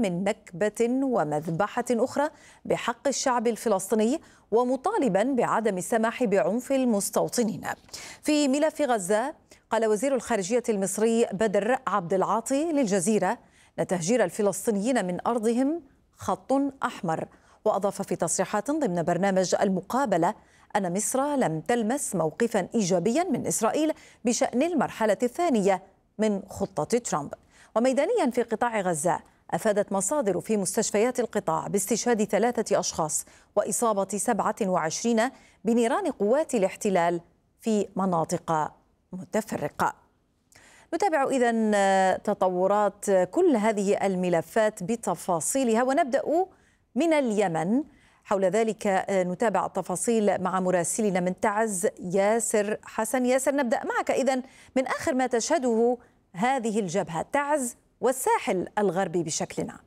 من نكبة ومذبحة أخرى بحق الشعب الفلسطيني، ومطالبا بعدم السماح بعنف المستوطنين. في ملف غزة، قال وزير الخارجية المصري بدر عبد العاطي للجزيرة أن تهجير الفلسطينيين من أرضهم خط أحمر، وأضاف في تصريحات ضمن برنامج المقابلة أن مصر لم تلمس موقفا إيجابيا من إسرائيل بشأن المرحلة الثانية من خطة ترامب. وميدانيا في قطاع غزة، أفادت مصادر في مستشفيات القطاع باستشهاد 3 أشخاص وإصابة 27 بنيران قوات الاحتلال في مناطق متفرقة. نتابع إذن تطورات كل هذه الملفات بتفاصيلها، ونبدأ من اليمن. حول ذلك نتابع التفاصيل مع مراسلنا من تعز ياسر حسن. ياسر، نبدأ معك إذن من آخر ما تشهده هذه الجبهة، تعز والساحل الغربي بشكل عام.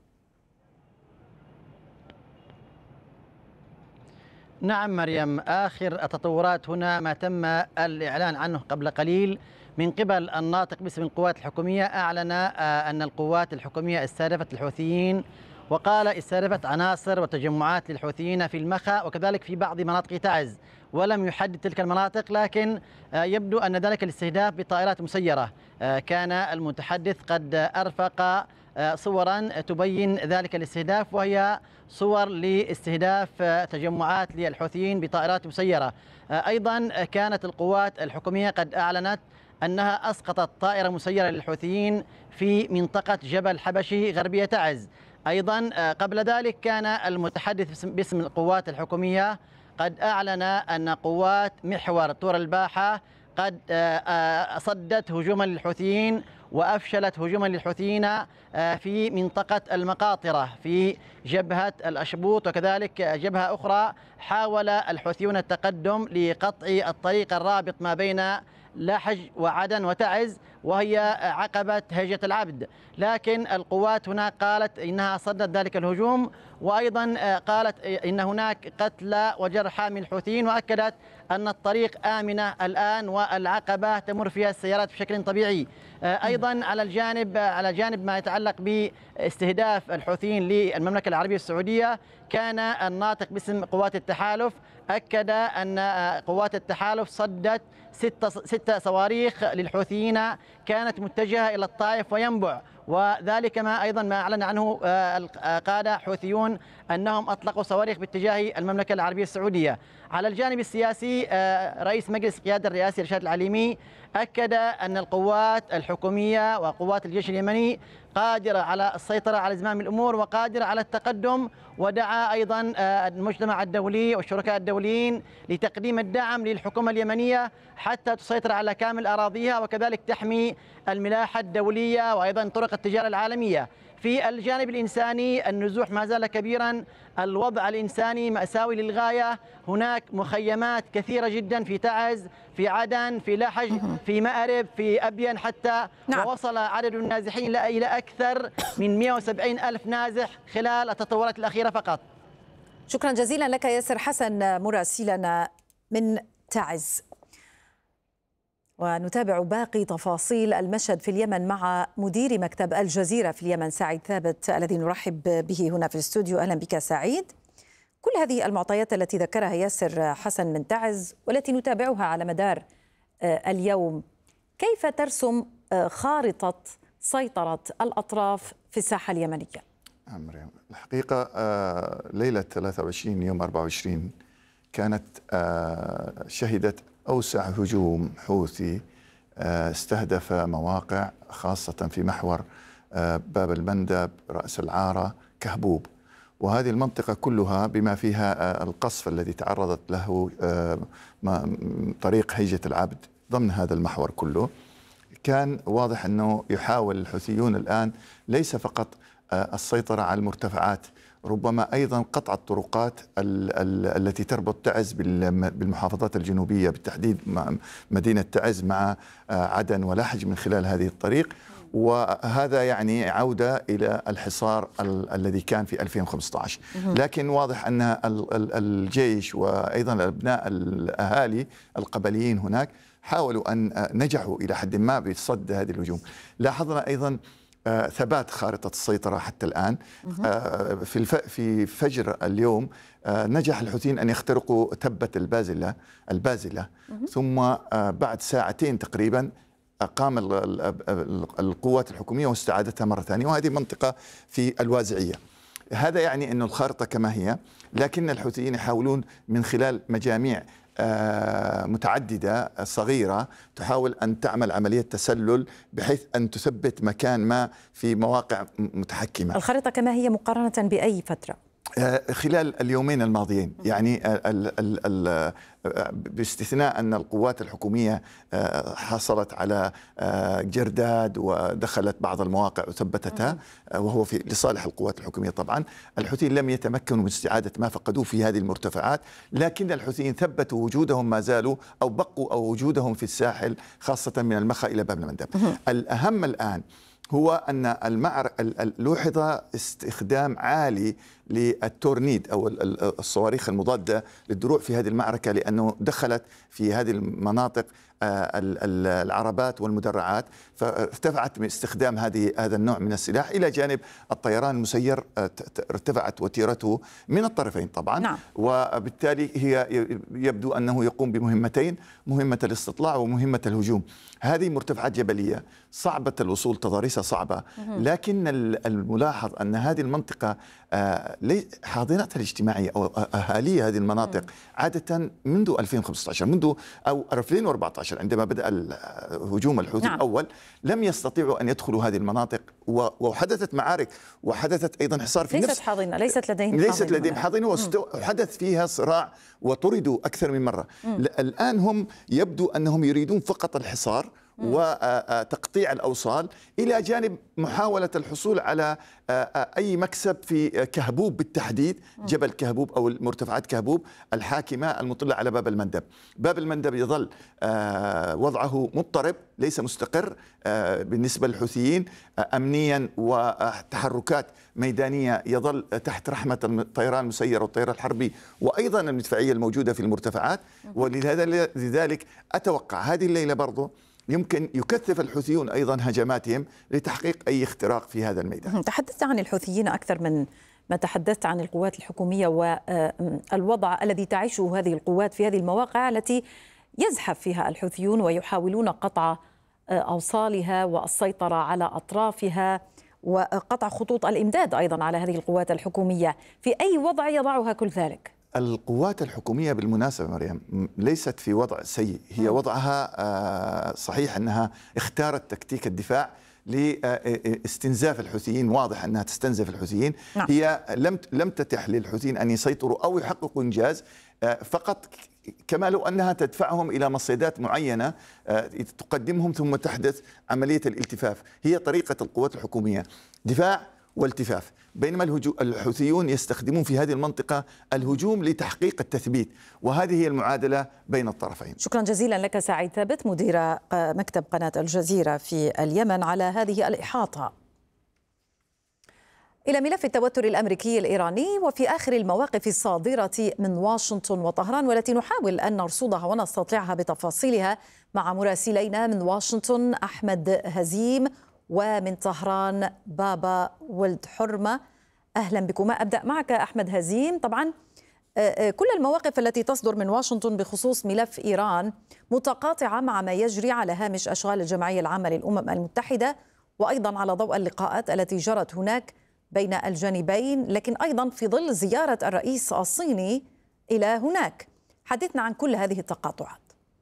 نعم مريم، آخر التطورات هنا ما تم الإعلان عنه قبل قليل من قبل الناطق باسم القوات الحكومية. أعلن أن القوات الحكومية استهدفت الحوثيين، وقال استهدفت عناصر وتجمعات للحوثيين في المخا وكذلك في بعض مناطق تعز، ولم يحدد تلك المناطق، لكن يبدو أن ذلك الاستهداف بطائرات مسيرة. كان المتحدث قد أرفق صورا تبين ذلك الاستهداف، وهي صور لاستهداف تجمعات للحوثيين بطائرات مسيرة. أيضا كانت القوات الحكومية قد أعلنت أنها أسقطت طائرة مسيرة للحوثيين في منطقة جبل حبشي غربية تعز. أيضا قبل ذلك كان المتحدث باسم القوات الحكومية قد أعلن أن قوات محور طور الباحة قد صدت هجوما للحوثيين وأفشلت هجوما للحوثيين في منطقة المقاطرة في جبهة الأشبوط، وكذلك جبهة أخرى حاول الحوثيون التقدم لقطع الطريق الرابط ما بين لاحج وعدن وتعز، وهي عقبة هيجة العبد. لكن القوات هناك قالت إنها صدت ذلك الهجوم، وأيضا قالت إن هناك قتلى وجرحى من الحوثيين، وأكدت أن الطريق آمنة الآن والعقبة تمر فيها السيارات بشكل طبيعي. أيضا على جانب ما يتعلق باستهداف الحوثيين للمملكة العربية السعودية، كان الناطق باسم قوات التحالف أكد أن قوات التحالف صدت 6 صواريخ للحوثيين كانت متجهة إلى الطائف وينبع، وذلك أيضا ما أعلن عنه القادة حوثيون أنهم أطلقوا صواريخ باتجاه المملكة العربية السعودية. على الجانب السياسي، رئيس مجلس القيادة الرئاسي رشاد العليمي أكد أن القوات الحكومية وقوات الجيش اليمني قادرة على السيطرة على زمام الأمور وقادرة على التقدم، ودعا أيضا المجتمع الدولي والشركاء الدوليين لتقديم الدعم للحكومة اليمنية حتى تسيطر على كامل أراضيها وكذلك تحمي الملاحة الدولية وأيضا طرق التجارة العالمية. في الجانب الإنساني النزوح ما زال كبيرا، الوضع الإنساني مأساوي للغاية. هناك مخيمات كثيرة جدا في تعز، في عدن، في لحج، في مأرب، في أبين حتى. نعم. ووصل عدد النازحين إلى أكثر من 170 ألف نازح خلال التطورات الأخيرة فقط. شكرا جزيلا لك ياسر حسن مراسلنا من تعز. ونتابع باقي تفاصيل المشهد في اليمن مع مدير مكتب الجزيرة في اليمن سعيد ثابت الذي نرحب به هنا في الاستوديو. أهلا بك سعيد. كل هذه المعطيات التي ذكرها ياسر حسن من تعز والتي نتابعها على مدار اليوم، كيف ترسم خارطة سيطرة الأطراف في الساحة اليمنية؟ مريم، الحقيقة ليلة 23 يوم 24 كانت شهدت أوسع هجوم حوثي استهدف مواقع خاصة في محور باب المندب، رأس العارة، كهبوب، وهذه المنطقة كلها بما فيها القصف الذي تعرضت له طريق هيجة العبد ضمن هذا المحور كله. كان واضح أنه يحاول الحوثيون الآن ليس فقط السيطرة على المرتفعات، ربما أيضا قطع الطرقات التي تربط تعز بالمحافظات الجنوبية، بالتحديد مدينة تعز مع عدن ولحج من خلال هذه الطريق، وهذا يعني عودة إلى الحصار الذي كان في 2015. لكن واضح أن الجيش وأيضا أبناء الأهالي القبليين هناك حاولوا أن نجحوا إلى حد ما بصد هذه الهجوم. لاحظنا أيضا ثبات خارطة السيطرة حتى الآن. في فجر اليوم نجح الحوثيين أن يخترقوا تبة البازلة ثم بعد ساعتين تقريبا قام القوات الحكومية واستعادتها مرة ثانية، وهذه منطقة في الوازعية. هذا يعني أن الخارطة كما هي، لكن الحوثيين يحاولون من خلال مجاميع متعددة صغيرة تحاول أن تعمل عملية تسلل بحيث أن تثبت مكان ما في مواقع متحكمة. الخريطة كما هي مقارنة بأي فترة؟ خلال اليومين الماضيين، يعني باستثناء أن القوات الحكومية حصلت على جرداد ودخلت بعض المواقع وثبتتها، وهو لصالح القوات الحكومية طبعا. الحوثيين لم يتمكنوا من استعادة ما فقدوه في هذه المرتفعات، لكن الحوثيين ثبتوا وجودهم ما زالوا أو بقوا أو وجودهم في الساحل، خاصة من المخا إلى باب المندب. الأهم الآن هو أن لوحظ استخدام عالي للتورنيد أو الصواريخ المضادة للدروع في هذه المعركة، لأنه دخلت في هذه المناطق العربات والمدرعات، فارتفعت من استخدام هذا النوع من السلاح، إلى جانب الطيران المسير ارتفعت وتيرته من الطرفين طبعا. نعم. وبالتالي هي يبدو أنه يقوم بمهمتين، مهمة الاستطلاع ومهمة الهجوم. هذه مرتفعات جبلية صعبة الوصول، تضاريسها صعبة، لكن الملاحظ أن هذه المنطقة حاضنتها الاجتماعية أو أهالي هذه المناطق عادة منذ 2015 منذ أو 2014 عندما بدأ الهجوم الحوثي الأول، لم يستطيعوا أن يدخلوا هذه المناطق، وحدثت معارك وحدثت أيضا حصار في ليست لديهم حاضنة وحدث فيها صراع وطردوا أكثر من مرة. الآن هم يبدو أنهم يريدون فقط الحصار وتقطيع الأوصال، إلى جانب محاولة الحصول على أي مكسب في كهبوب بالتحديد، جبل كهبوب أو مرتفعات كهبوب الحاكمة المطلة على باب المندب. باب المندب يظل وضعه مضطرب، ليس مستقر بالنسبة للحوثيين أمنيا، وتحركات ميدانية يظل تحت رحمة الطيران المسير والطيران الحربي وأيضا المدفعية الموجودة في المرتفعات. ولذلك أتوقع هذه الليلة برضو يمكن يكثف الحوثيون أيضا هجماتهم لتحقيق أي اختراق في هذا الميدان. تحدثت عن الحوثيين أكثر من ما تحدثت عن القوات الحكومية والوضع الذي تعيشه هذه القوات في هذه المواقع التي يزحف فيها الحوثيون ويحاولون قطع أوصالها والسيطرة على أطرافها وقطع خطوط الإمداد أيضا على هذه القوات الحكومية. في أي وضع يضعها كل ذلك؟ القوات الحكومية بالمناسبة مريم ليست في وضع سيء، هي وضعها صحيح أنها اختارت تكتيك الدفاع لاستنزاف الحوثيين، واضح أنها تستنزف الحوثيين. نعم. هي لم تتح للحوثيين أن يسيطروا أو يحققوا إنجاز، فقط كما لو أنها تدفعهم إلى مصيدات معينة تقدمهم ثم تحدث عملية الالتفاف. هي طريقة القوات الحكومية دفاع والتفاف، بينما الحوثيون يستخدمون في هذه المنطقة الهجوم لتحقيق التثبيت، وهذه هي المعادلة بين الطرفين. شكرا جزيلا لك سعيد ثابت مدير مكتب قناة الجزيرة في اليمن على هذه الإحاطة. إلى ملف التوتر الأمريكي الإيراني وفي آخر المواقف الصادرة من واشنطن وطهران، والتي نحاول أن نرصدها ونستطيعها بتفاصيلها مع مراسلينا من واشنطن أحمد هزيم ومن طهران بابا ولد حرمة. أهلا بكما. أبدأ معك أحمد هزيم. طبعا كل المواقف التي تصدر من واشنطن بخصوص ملف إيران متقاطعة مع ما يجري على هامش أشغال الجمعية العامة للأمم المتحدة، وأيضا على ضوء اللقاءات التي جرت هناك بين الجانبين، لكن أيضا في ظل زيارة الرئيس الصيني إلى هناك. حدثنا عن كل هذه التقاطعات.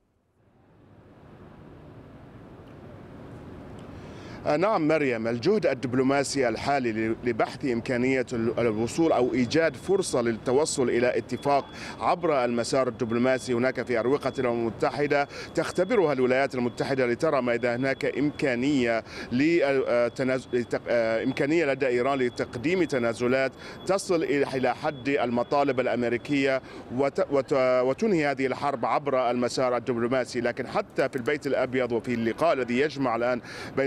نعم مريم، الجهد الدبلوماسي الحالي لبحث إمكانية الوصول أو إيجاد فرصة للتوصل إلى اتفاق عبر المسار الدبلوماسي هناك في أروقة الأمم المتحدة تختبرها الولايات المتحدة لترى ما إذا هناك إمكانية لدى إيران لتقديم تنازلات تصل إلى حد المطالب الأمريكية وتنهي هذه الحرب عبر المسار الدبلوماسي. لكن حتى في البيت الأبيض وفي اللقاء الذي يجمع الآن بين الرئيس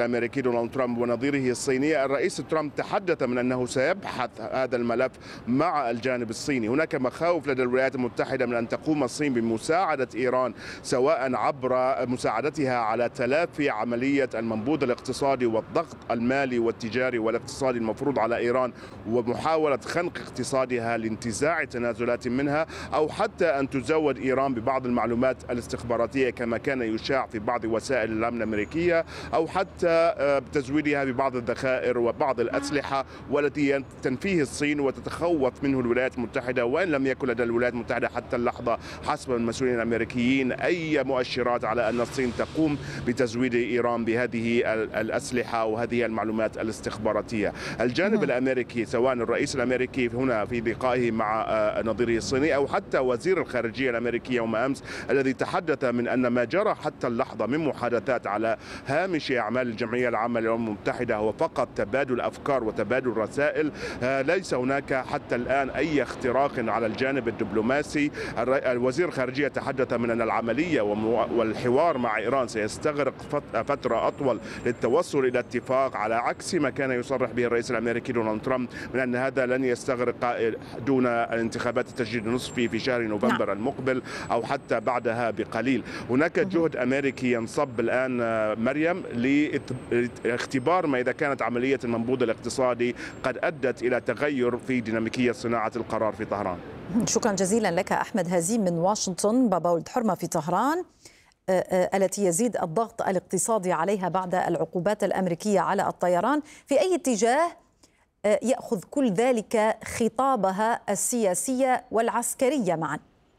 الأمريكي دونالد ترامب ونظيره الصيني، الرئيس ترامب تحدث من أنه سيبحث هذا الملف مع الجانب الصيني. هناك مخاوف لدى الولايات المتحدة من أن تقوم الصين بمساعدة إيران، سواء عبر مساعدتها على تلافي عملية المنبوذ الاقتصادي والضغط المالي والتجاري والاقتصادي المفروض على إيران، ومحاولة خنق اقتصادها لانتزاع تنازلات منها، أو حتى أن تزود إيران ببعض المعلومات الاستخباراتية كما كان يشاع في بعض وسائل الأمن الأمريكية، أو حتى بتزويدها ببعض الذخائر وبعض الأسلحة، والتي تنفيه الصين وتتخوف منه الولايات المتحدة، وإن لم يكن لدى الولايات المتحدة حتى اللحظة حسب المسؤولين الأمريكيين أي مؤشرات على أن الصين تقوم بتزويد إيران بهذه الأسلحة وهذه المعلومات الاستخباراتية. الجانب الأمريكي سواء الرئيس الأمريكي هنا في لقائه مع نظيره الصيني، أو حتى وزير الخارجية الأمريكي يوم أمس الذي تحدث من أن ما جرى حتى اللحظة من محادثات على هامش أعمال الجمعية العامة للأمم المتحدة هو فقط تبادل أفكار وتبادل رسائل، ليس هناك حتى الآن أي اختراق على الجانب الدبلوماسي. وزير الخارجية تحدث من أن العملية والحوار مع إيران سيستغرق فترة أطول للتوصل إلى اتفاق، على عكس ما كان يصرح به الرئيس الأمريكي دونالد ترامب من أن هذا لن يستغرق دون الانتخابات التجديد النصفي في شهر نوفمبر المقبل أو حتى بعدها بقليل. هناك جهد أمريكي ينصب الآن مريم لاختبار ما إذا كانت عملية المنبوذ الاقتصادي قد أدت إلى تغير في ديناميكية صناعة القرار في طهران. شكرا جزيلا لك أحمد هزيم من واشنطن. بابا ولد حرمة في طهران التي يزيد الضغط الاقتصادي عليها بعد العقوبات الأمريكية على الطيران، في أي اتجاه يأخذ كل ذلك خطابها السياسية والعسكرية معا؟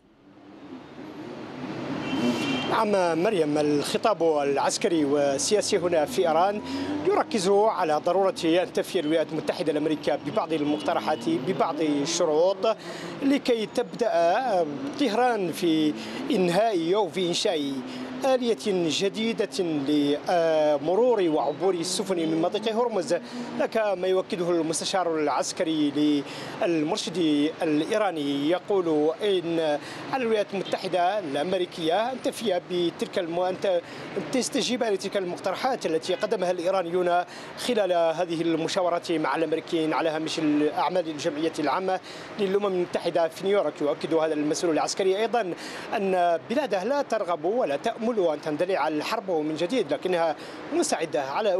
نعم مريم، الخطاب العسكري والسياسي هنا في إيران يركز على ضرورة أن تفي الولايات المتحدة الأمريكية ببعض المقترحات ببعض الشروط لكي تبدأ طهران في إنهاء أو في إنشاء آلية جديدة لمرور وعبور السفن من مضيق هرمز. لك ما يؤكده المستشار العسكري للمرشد الإيراني، يقول إن على الولايات المتحدة الأمريكية أن تفي بتلك أن تستجيب لتلك المقترحات التي قدمها الإيرانيون خلال هذه المشاورات مع الأمريكيين على هامش أعمال الجمعية العامة للأمم المتحدة في نيويورك. يؤكد هذا المسؤول العسكري أيضا أن بلاده لا ترغب ولا تأمل أن تندلع الحرب من جديد، لكنها مستعدة على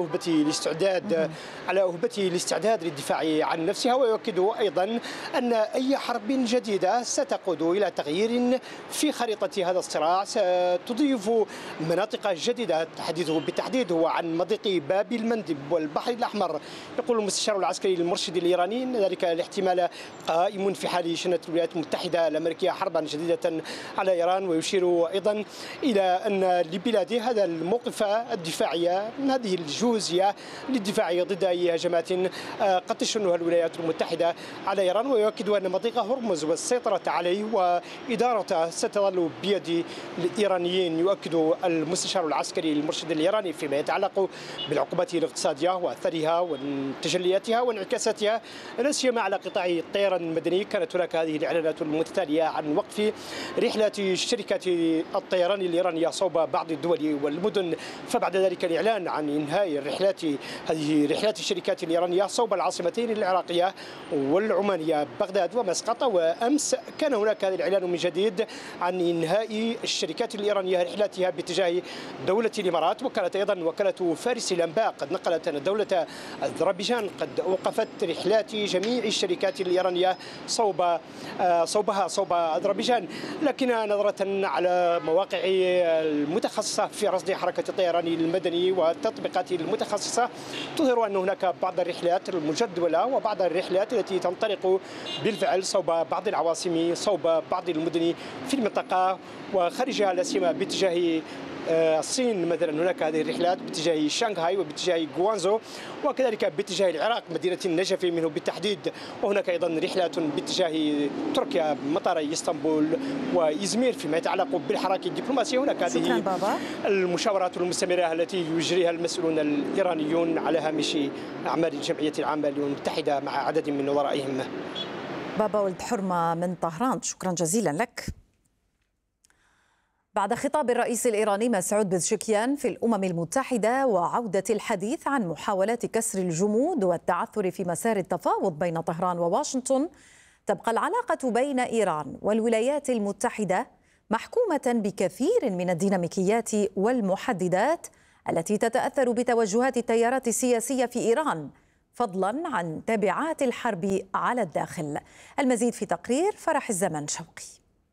أهبة الاستعداد للدفاع عن نفسها. ويؤكد أيضا أن أي حرب جديدة ستقود إلى تغيير في خريطة هذا الصراع، ستضيف مناطق جديدة. حديثه بالتحديد هو عن مضيق باب المندب والبحر الأحمر. يقول المستشار العسكري للمرشد الإيراني أن ذلك الاحتمال قائم في حال شنت الولايات المتحدة الأمريكية حربا جديدة على إيران. ويشير أيضا إلى أن لبلاده هذا الموقف الدفاعي، هذه الجهوزية للدفاع ضد أي هجمات قد تشنها الولايات المتحدة على إيران. ويؤكد أن مضيق هرمز والسيطرة عليه وإدارته ستظل بيد الإيرانيين. يؤكد المستشار العسكري المرشد الإيراني فيما يتعلق بالعقوبات الاقتصادية وأثرها وتجلياتها وانعكاساتها لا سيما على قطاع الطيران المدني. كانت هناك هذه الإعلانات المتتالية عن وقف رحلات شركة الطيران الإيرانية صوب بعض الدول والمدن، فبعد ذلك الإعلان عن إنهاء رحلات الشركات الإيرانية صوب العاصمتين العراقية والعمانية بغداد ومسقط. وأمس كان هناك هذا الإعلان من جديد عن إنهاء الشركات الإيرانية رحلاتها باتجاه دولة الإمارات. وكانت أيضا وكالة فارس الأنباء قد نقلت أن دولة أذربيجان قد أوقفت رحلات جميع الشركات الإيرانية صوب أذربيجان. لكن نظرة على مواقع المتخصصة في رصد حركة الطيران المدني والتطبيقات المتخصصة تظهر أن هناك بعض الرحلات المجدولة وبعض الرحلات التي تنطلق بالفعل صوب بعض العواصم، صوب بعض المدن في المنطقة وخارجها، لا سيما باتجاه الصين. مثلا هناك هذه الرحلات باتجاه شانغهاي وباتجاه غوانزو، وكذلك باتجاه العراق مدينة النجف منه بالتحديد. وهناك أيضا رحلات باتجاه تركيا مطاري اسطنبول وإزمير. فيما يتعلق بالحراك الدبلوماسي هناك هذه المشاورات المستمرة التي يجريها المسؤولون الإيرانيون على هامش أعمال الجمعية العامة للأمم المتحدة مع عدد من نظرائهم. بابا ولد حرمة من طهران، شكرا جزيلا لك. بعد خطاب الرئيس الإيراني مسعود بزشكيان في الأمم المتحدة وعودة الحديث عن محاولات كسر الجمود والتعثر في مسار التفاوض بين طهران وواشنطن، تبقى العلاقة بين إيران والولايات المتحدة محكومة بكثير من الديناميكيات والمحددات التي تتأثر بتوجهات التيارات السياسية في إيران، فضلا عن تبعات الحرب على الداخل. المزيد في تقرير فرح الزمن شوقي.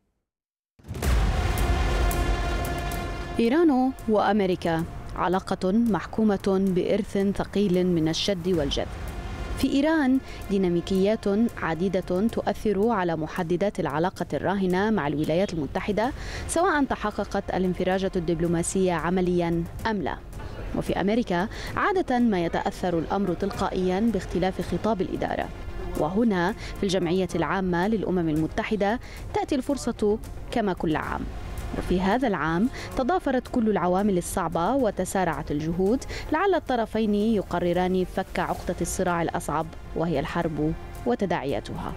إيران وأمريكا علاقة محكومة بإرث ثقيل من الشد والجذب. في إيران ديناميكيات عديدة تؤثر على محددات العلاقة الراهنة مع الولايات المتحدة، سواء تحققت الانفراجة الدبلوماسية عمليا أم لا. وفي أمريكا عادة ما يتأثر الأمر تلقائيا باختلاف خطاب الإدارة. وهنا في الجمعية العامة للأمم المتحدة تأتي الفرصة كما كل عام. وفي هذا العام تضافرت كل العوامل الصعبة وتسارعت الجهود لعل الطرفين يقرران فك عقدة الصراع الأصعب، وهي الحرب وتداعياتها.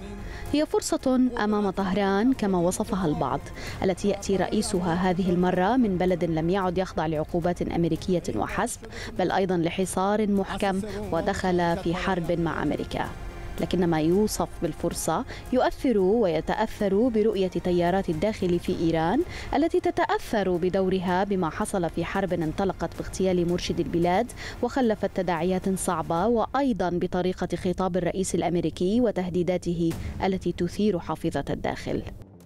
هي فرصة أمام طهران كما وصفها البعض، التي يأتي رئيسها هذه المرة من بلد لم يعد يخضع لعقوبات أمريكية وحسب، بل أيضا لحصار محكم ودخل في حرب مع أمريكا. لكن ما يوصف بالفرصة يؤثر ويتأثر برؤية تيارات الداخل في إيران، التي تتأثر بدورها بما حصل في حرب انطلقت باغتيال مرشد البلاد وخلفت تداعيات صعبة، وأيضا بطريقة خطاب الرئيس الأمريكي وتهديداته التي تثير حافظة الداخل.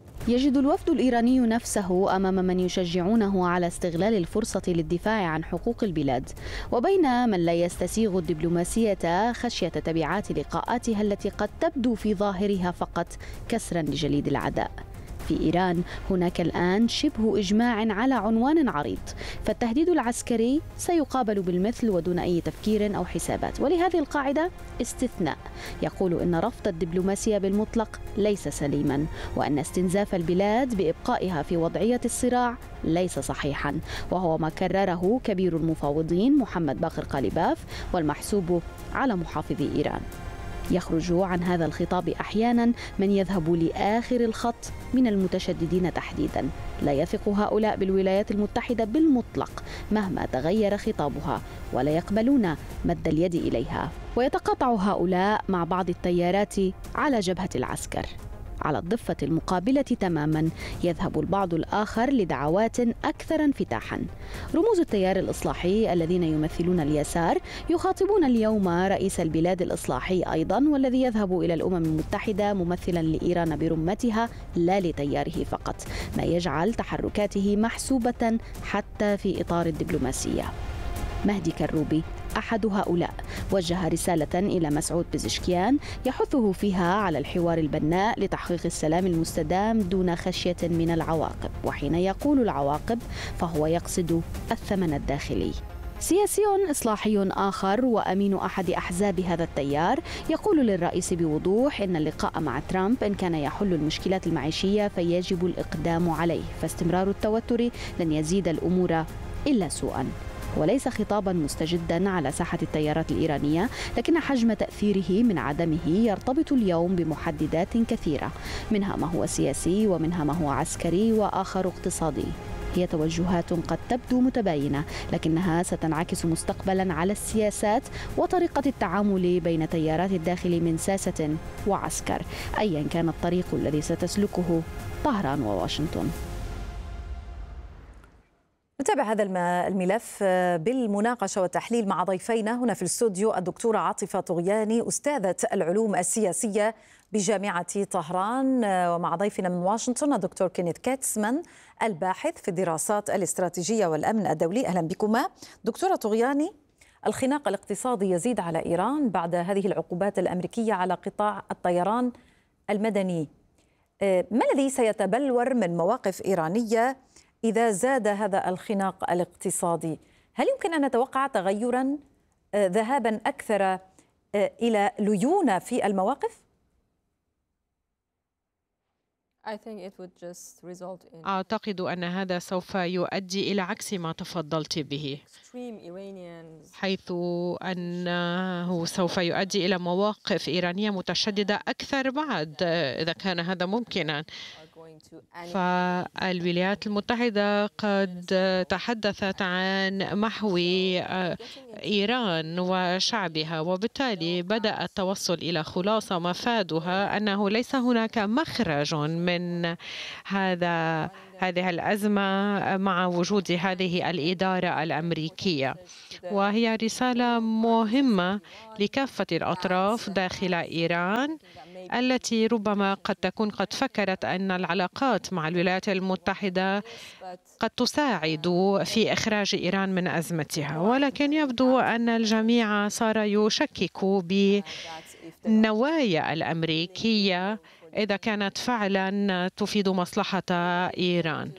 يجد الوفد الإيراني نفسه أمام من يشجعونه على استغلال الفرصة للدفاع عن حقوق البلاد، وبين من لا يستسيغ الدبلوماسية خشية تبعات لقاءاتها التي قد تبدو في ظاهرها فقط كسرا لجليد العداء. في إيران هناك الآن شبه إجماع على عنوان عريض، فالتهديد العسكري سيقابل بالمثل ودون أي تفكير أو حسابات. ولهذه القاعدة استثناء يقول إن رفض الدبلوماسية بالمطلق ليس سليما، وأن استنزاف البلاد بإبقائها في وضعية الصراع ليس صحيحا، وهو ما كرره كبير المفاوضين محمد باقر قالباف والمحسوب على محافظي إيران. يخرج عن هذا الخطاب أحيانا من يذهب لآخر الخط من المتشددين تحديدا. لا يثق هؤلاء بالولايات المتحدة بالمطلق مهما تغير خطابها، ولا يقبلون مد اليد إليها. ويتقاطع هؤلاء مع بعض التيارات على جبهة العسكر. على الضفة المقابلة تماما يذهب البعض الآخر لدعوات أكثر انفتاحا. رموز التيار الإصلاحي الذين يمثلون اليسار يخاطبون اليوم رئيس البلاد الإصلاحي أيضا، والذي يذهب إلى الأمم المتحدة ممثلا لإيران برمتها لا لتياره فقط، ما يجعل تحركاته محسوبة حتى في إطار الدبلوماسية. مهدي كروبي أحد هؤلاء وجه رسالة إلى مسعود بزشكيان يحثه فيها على الحوار البناء لتحقيق السلام المستدام دون خشية من العواقب، وحين يقول العواقب فهو يقصد الثمن الداخلي. سياسي إصلاحي آخر وأمين أحد أحزاب هذا التيار يقول للرئيس بوضوح إن اللقاء مع ترامب إن كان يحل المشكلات المعيشية فيجب الإقدام عليه، فاستمرار التوتر لن يزيد الأمور إلا سوءا. وليس خطابا مستجدا على ساحة التيارات الإيرانية، لكن حجم تأثيره من عدمه يرتبط اليوم بمحددات كثيرة، منها ما هو سياسي ومنها ما هو عسكري وآخر اقتصادي. هي توجهات قد تبدو متباينة، لكنها ستنعكس مستقبلا على السياسات وطريقة التعامل بين تيارات الداخل من ساسة وعسكر، أيا كان الطريق الذي ستسلكه طهران وواشنطن. نتابع هذا الملف بالمناقشة والتحليل مع ضيفينا هنا في الاستوديو الدكتورة عاطفة طغياني أستاذة العلوم السياسية بجامعة طهران، ومع ضيفنا من واشنطن الدكتور كينيث كاتسمان الباحث في الدراسات الاستراتيجية والأمن الدولي. أهلا بكما. دكتورة طغياني، الخناق الاقتصادي يزيد على إيران بعد هذه العقوبات الأمريكية على قطاع الطيران المدني. ما الذي سيتبلور من مواقف إيرانية إذا زاد هذا الخناق الاقتصادي؟ هل يمكن أن نتوقع تغيرا ذهابا أكثر إلى ليونة في المواقف؟ أعتقد أن هذا سوف يؤدي إلى عكس ما تفضلت به، حيث أنه سوف يؤدي إلى مواقف إيرانية متشددة أكثر بعد إذا كان هذا ممكنا. فالولايات المتحدة قد تحدثت عن محو إيران وشعبها، وبالتالي بدأ التوصل إلى خلاصة مفادها أنه ليس هناك مخرج من هذه الأزمة مع وجود هذه الإدارة الأمريكية، وهي رسالة مهمة لكافة الأطراف داخل إيران التي ربما قد تكون قد فكرت أن العلاقات مع الولايات المتحدة قد تساعد في إخراج إيران من أزمتها، ولكن يبدو أن الجميع صار يشكك بالنوايا الأمريكية إذا كانت فعلا تفيد مصلحة إيران.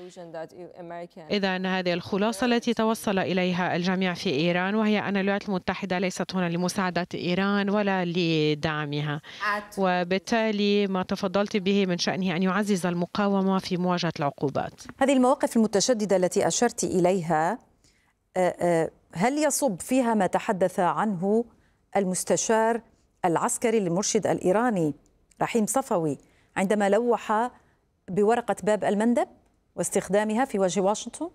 إذن هذه الخلاصة التي توصل إليها الجميع في إيران، وهي أن الولايات المتحدة ليست هنا لمساعدة إيران ولا لدعمها، وبالتالي ما تفضلت به من شأنه أن يعزز المقاومة في مواجهة العقوبات. هذه المواقف المتشددة التي أشرت إليها هل يصب فيها ما تحدث عنه المستشار العسكري للمرشد الإيراني رحيم صفوي عندما لوح بورقة باب المندب واستخدامها في وجه واشنطن؟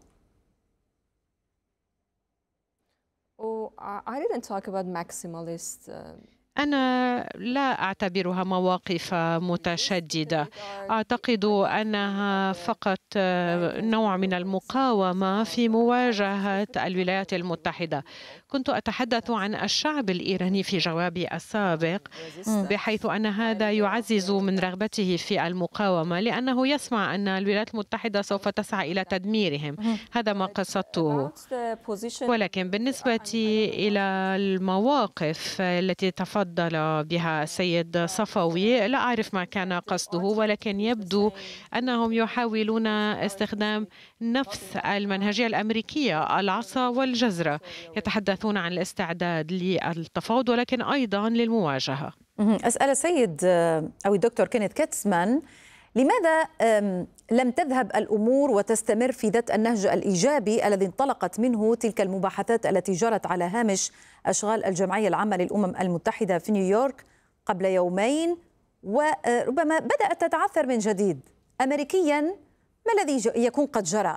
أنا لا أعتبرها مواقف متشددة، أعتقد أنها فقط نوع من المقاومة في مواجهة الولايات المتحدة. كنت أتحدث عن الشعب الإيراني في جوابي السابق، بحيث أن هذا يعزز من رغبته في المقاومة، لأنه يسمع أن الولايات المتحدة سوف تسعى إلى تدميرهم. هذا ما قصدته. ولكن بالنسبة إلى المواقف التي تفضل بها السيد صفوي، لا أعرف ما كان قصده، ولكن يبدو أنهم يحاولون استخدام نفس المنهجية الأمريكية، العصا والجزرة. يتحدثون عن الاستعداد للتفاوض ولكن أيضا للمواجهة. أسأل السيد أو الدكتور كينيث كيتسمان، لماذا لم تذهب الأمور وتستمر في ذات النهج الإيجابي الذي انطلقت منه تلك المباحثات التي جرت على هامش أشغال الجمعية العامة للأمم المتحدة في نيويورك قبل يومين، وربما بدأت تتعثر من جديد؟ أمريكيا ما الذي يكون قد جرى؟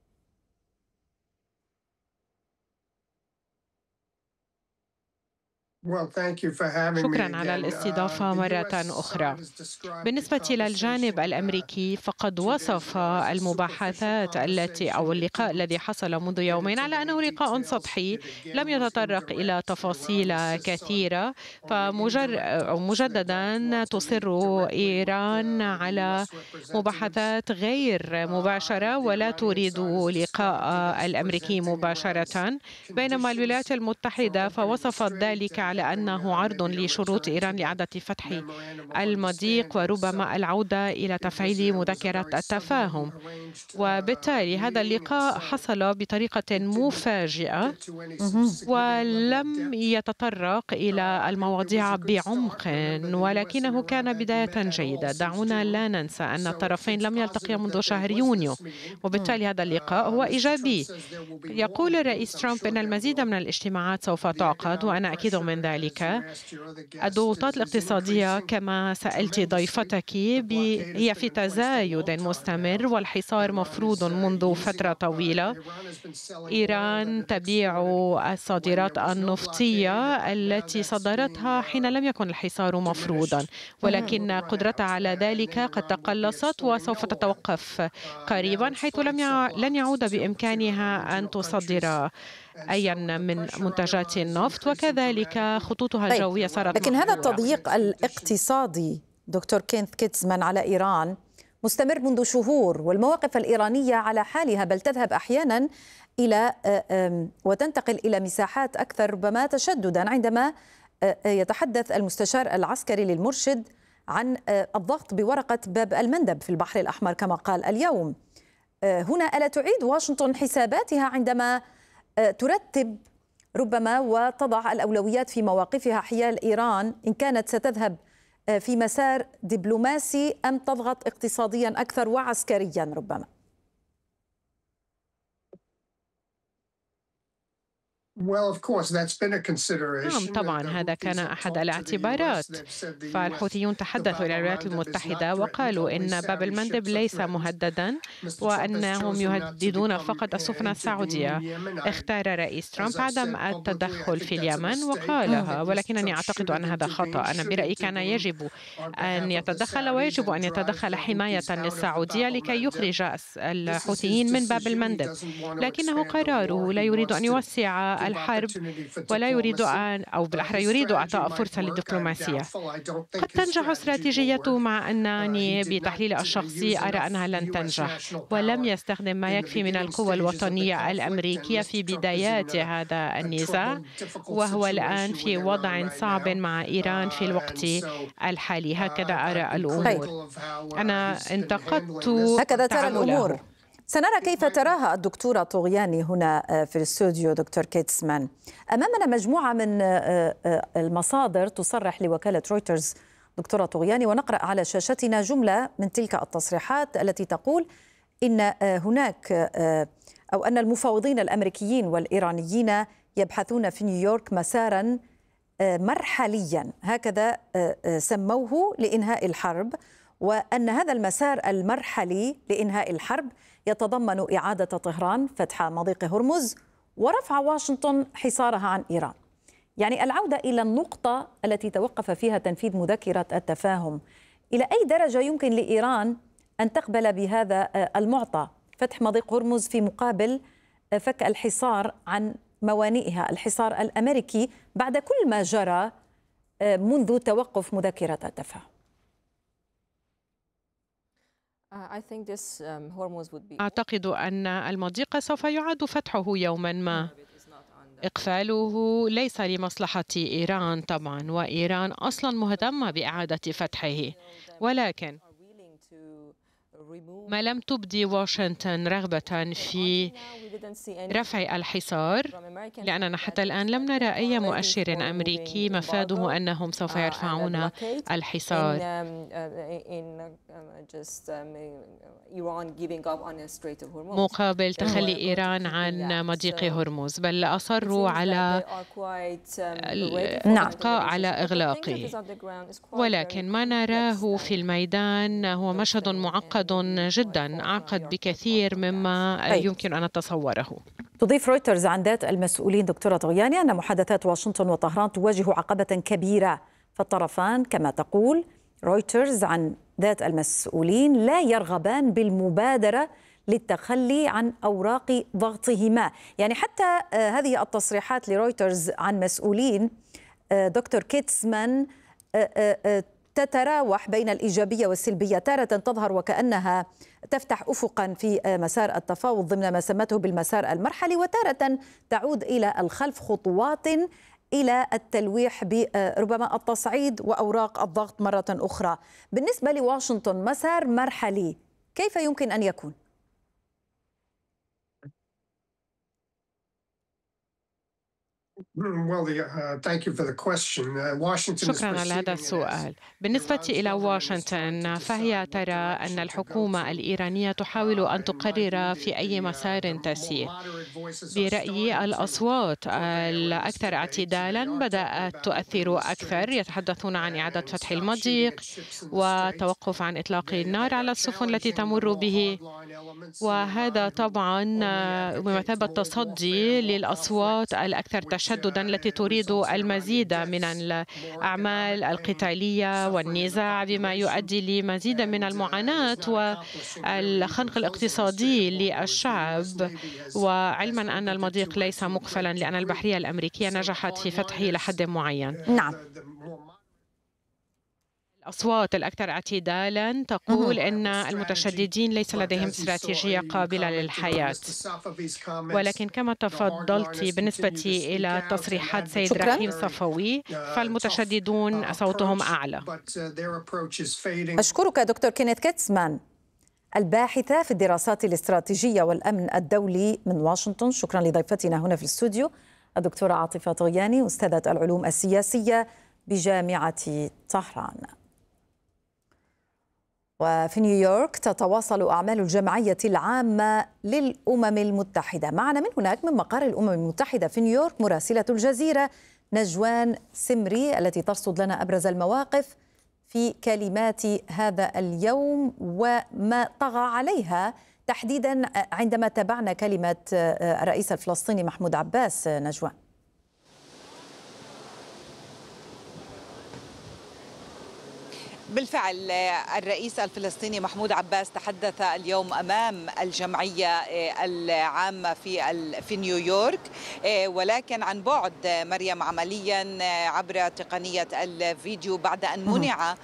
شكرا على الاستضافة مرة أخرى. بالنسبة للجانب الأمريكي فقد وصف المباحثات أو اللقاء الذي حصل منذ يومين على أنه لقاء سطحي لم يتطرق إلى تفاصيل كثيرة، فمجددا تصر إيران على مباحثات غير مباشرة ولا تريد لقاء الأمريكي مباشرة، بينما الولايات المتحدة فوصفت ذلك على أنه عرض لشروط إيران لإعادة فتح المضيق وربما العودة إلى تفعيل مذكرة التفاهم. وبالتالي هذا اللقاء حصل بطريقة مفاجئة ولم يتطرق إلى المواضيع بعمق، ولكنه كان بداية جيدة. دعونا لا ننسى أن الطرفين لم يلتقيا منذ شهر يونيو، وبالتالي هذا اللقاء هو إيجابي. يقول الرئيس ترامب أن المزيد من الاجتماعات سوف تعقد، وأنا أكيد من ذلك. الضغوطات الاقتصادية كما سألت ضيفتك هي في تزايد مستمر، والحصار مفروض منذ فترة طويلة. إيران تبيع الصادرات النفطية التي صدرتها حين لم يكن الحصار مفروضا، ولكن قدرتها على ذلك قد تقلصت وسوف تتوقف قريبا، حيث لن يعود بإمكانها أن تصدر أي من منتجات النفط، وكذلك خطوطها الجوية صارت لكن هذا التضييق الاقتصادي دكتور كينيث كيتسمان على إيران مستمر منذ شهور، والمواقف الإيرانية على حالها، بل تذهب أحيانا إلى وتنتقل إلى مساحات أكثر ربما تشددا، عندما يتحدث المستشار العسكري للمرشد عن الضغط بورقة باب المندب في البحر الأحمر كما قال اليوم. هنا ألا تعيد واشنطن حساباتها عندما ترتب ربما وتضع الأولويات في مواقفها حيال إيران، إن كانت ستذهب في مسار دبلوماسي أم تضغط اقتصاديا أكثر وعسكريا ربما؟ نعم طبعا هذا كان أحد الاعتبارات. فالحوثيون تحدثوا إلى الولايات المتحدة وقالوا إن باب المندب ليس مهددا وأنهم يهددون فقط السفن السعودية. اختار رئيس ترامب عدم التدخل في اليمن وقالها، ولكنني أعتقد أن هذا خطأ. أنا برأيي كان يجب أن يتدخل ويجب أن يتدخل حماية للسعودية لكي يخرج الحوثيين من باب المندب، لكنه قراره لا يريد أن يوسع الحرب ولا يريد أو بالأحرى يريد إعطاء فرصة للدبلوماسية. قد تنجح استراتيجيته، مع أنني بتحليل الشخصي أرى أنها لن تنجح، ولم يستخدم ما يكفي من القوى الوطنية الأمريكية في بدايات هذا النزاع، وهو الآن في وضع صعب مع إيران في الوقت الحالي. هكذا أرى الأمور. أنا انتقدت هكذا ترى الأمور. سنرى كيف تراها الدكتورة طغياني هنا في الاستوديو. دكتور كيتسمان، أمامنا مجموعة من المصادر تصرح لوكالة رويترز دكتورة طغياني، ونقرأ على شاشتنا جملة من تلك التصريحات التي تقول إن هناك أو أن المفاوضين الأمريكيين والإيرانيين يبحثون في نيويورك مساراً مرحلياً، هكذا سموه، لإنهاء الحرب، وأن هذا المسار المرحلي لإنهاء الحرب يتضمن إعادة طهران فتح مضيق هرمز ورفع واشنطن حصارها عن إيران. يعني العودة إلى النقطة التي توقف فيها تنفيذ مذكرة التفاهم. إلى أي درجة يمكن لإيران أن تقبل بهذا المعطى، فتح مضيق هرمز في مقابل فك الحصار عن موانئها، الحصار الأمريكي، بعد كل ما جرى منذ توقف مذكرة التفاهم؟ أعتقد أن المضيق سوف يعاد فتحه يوما ما. إقفاله ليس لمصلحة إيران طبعا، وإيران أصلا مهتمة بإعادة فتحه، ولكن ما لم تبدي واشنطن رغبة في رفع الحصار، لأننا حتى الآن لم نرى أي مؤشر أمريكي مفاده أنهم سوف يرفعون الحصار. مقابل تخلي إيران عن مضيق هرمز، بل أصروا على الإبقاء على إغلاقه. ولكن ما نراه في الميدان هو مشهد معقد جدا، أعقد بكثير مما يمكن أن نتصوره. تضيف رويترز عن ذات المسؤولين دكتورة طغياني أن محادثات واشنطن وطهران تواجه عقبة كبيرة، فالطرفان كما تقول رويترز عن ذات المسؤولين لا يرغبان بالمبادرة للتخلي عن أوراق ضغطهما. يعني حتى هذه التصريحات لرويترز عن مسؤولين دكتور كيتسمان تتراوح بين الإيجابية والسلبية، تارة تظهر وكأنها تفتح أفقا في مسار التفاوض ضمن ما سمته بالمسار المرحلي، وتارة تعود إلى الخلف خطوات إلى التلويح بربما التصعيد وأوراق الضغط مرة أخرى. بالنسبة لواشنطن مسار مرحلي كيف يمكن أن يكون؟ شكرا على هذا السؤال. بالنسبة إلى واشنطن فهي ترى أن الحكومة الإيرانية تحاول أن تقرر في أي مسار تسير. برأيي الأصوات الأكثر اعتدالا بدأت تؤثر أكثر، يتحدثون عن إعادة فتح المضيق وتوقف عن إطلاق النار على السفن التي تمر به، وهذا طبعا بمثابة تصدي للأصوات الأكثر تشددا التي تريد المزيد من الأعمال القتالية والنزاع، بما يؤدي لمزيد من المعاناة والخنق الاقتصادي للشعب. وعلما أن المضيق ليس مقفلا لأن البحرية الأمريكية نجحت في فتحه لحد معين. نعم. الأصوات الأكثر اعتدالا تقول أن المتشددين ليس لديهم استراتيجية قابلة للحياة، ولكن كما تفضلت بالنسبة إلى تصريحات سيد رحيم صفوي فالمتشددون صوتهم أعلى. أشكرك دكتور كينيث كيتسمان، الباحثة في الدراسات الاستراتيجية والأمن الدولي من واشنطن. شكرا لضيفتنا هنا في الاستوديو الدكتورة عاطفة طغياني، أستاذة العلوم السياسية بجامعة طهران. وفي نيويورك تتواصل أعمال الجمعية العامة للأمم المتحدة. معنا من هناك من مقر الأمم المتحدة في نيويورك مراسلة الجزيرة نجوان سمري التي ترصد لنا أبرز المواقف في كلمات هذا اليوم وما طغى عليها تحديدا عندما تابعنا كلمة الرئيس الفلسطيني محمود عباس. نجوان. بالفعل الرئيس الفلسطيني محمود عباس تحدث اليوم أمام الجمعية العامة في نيويورك، ولكن عن بعد مريم عمليا عبر تقنية الفيديو بعد أن منع